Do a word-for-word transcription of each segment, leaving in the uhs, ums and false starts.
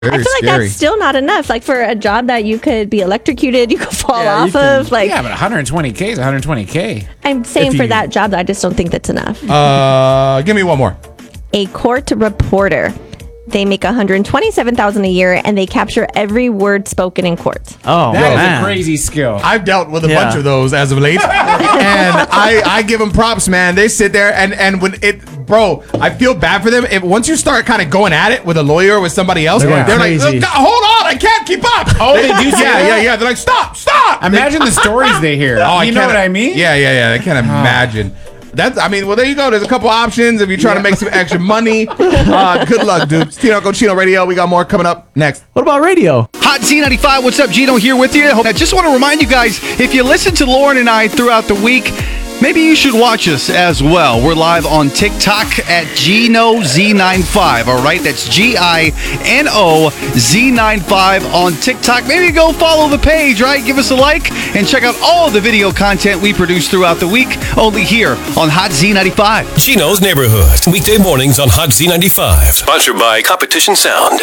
Very I feel like scary. that's still not enough. Like for a job that you could be electrocuted, you could fall Yeah, you off can- of. Like yeah, but one hundred twenty K is one hundred twenty K. I'm saying if for you- that job, I just don't think that's enough. Uh, give me one more. A court reporter. They make one hundred twenty-seven thousand dollars a year, and they capture every word spoken in court. Oh, That is man. a crazy skill. I've dealt with a Yeah. bunch of those as of late, and I, I give them props, man. They sit there and and when it, bro, I feel bad for them. If once you start kind of going at it with a lawyer or with somebody else, They're they're going like, crazy. "Look, hold on, I can't keep up. Oh, they do say yeah, that? yeah, yeah. They're like, stop, stop. Imagine the stories they hear. Oh, I you know can't- what I mean? Yeah, yeah, yeah. I can't imagine. That's, I mean, well, there you go. There's a couple options if you're trying to make some extra money. Uh, good luck, dude. It's Tino Cochino Radio. We got more coming up next. What about radio? Hot Z ninety-five, what's up? Gino here with you. I just want to remind you guys, if you listen to Lauren and I throughout the week, maybe you should watch us as well. We're live on TikTok at Gino Z ninety-five, all right? That's G I N O Z ninety-five on TikTok. Maybe go follow the page, right? Give us a like and check out all of the video content we produce throughout the week, only here on Hot Z ninety-five. Gino's Neighborhood, weekday mornings on Hot Z ninety-five. Sponsored by Competition Sound.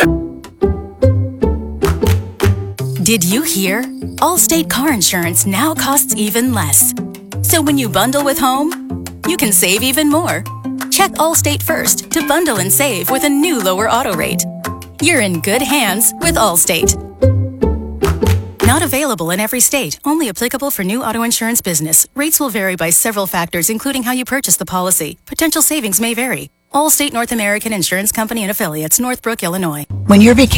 Did you hear? Allstate car insurance now costs even less. So when you bundle with home, you can save even more. Check Allstate first to bundle and save with a new lower auto rate. You're in good hands with Allstate. Not available in every state. Only applicable for new auto insurance business. Rates will vary by several factors, including how you purchase the policy. Potential savings may vary. Allstate North American Insurance Company and Affiliates, Northbrook, Illinois. When you're vacationing